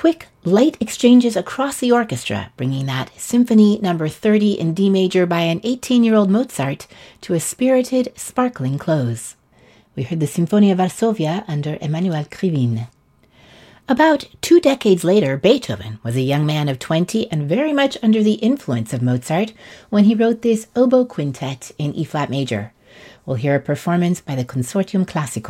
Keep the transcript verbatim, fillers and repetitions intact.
quick, light exchanges across the orchestra, bringing that Symphony number thirty in D major by an eighteen-year-old Mozart to a spirited, sparkling close. We heard the Sinfonia Varsovia under Emanuel Krivine. About two decades later, Beethoven was a young man of twenty and very much under the influence of Mozart when he wrote this oboe quintet in E-flat major. We'll hear a performance by the Consortium Classico.